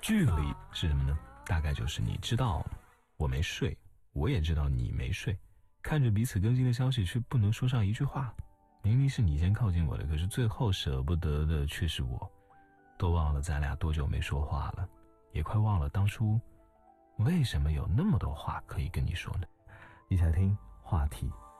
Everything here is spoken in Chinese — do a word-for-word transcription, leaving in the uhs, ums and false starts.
距离是什么呢？大概就是你知道我没睡，我也知道你没睡，看着彼此更新的消息却不能说上一句话。明明是你先靠近我的，可是最后舍不得的却是我。都忘了咱俩多久没说话了，也快忘了当初为什么有那么多话可以跟你说呢？一起来听话题。